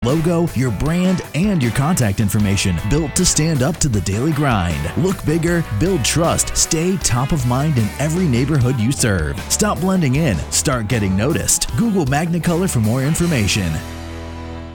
logo, your brand, and your contact information built to stand up to the daily grind. Look bigger, build trust, stay top of mind in every neighborhood you serve. Stop blending in, start getting noticed. Google Magnicolor for more information.